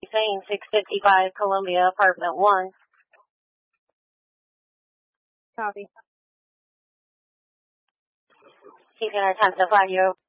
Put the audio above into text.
saying 655 Columbia, apartment 1. Copy. He's going to attempt to find you.